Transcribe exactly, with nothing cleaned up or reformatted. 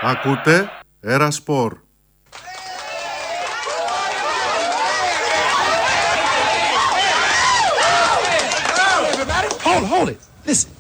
Ακούτε Έρα Σπορ. Hold it, hold it. Listen,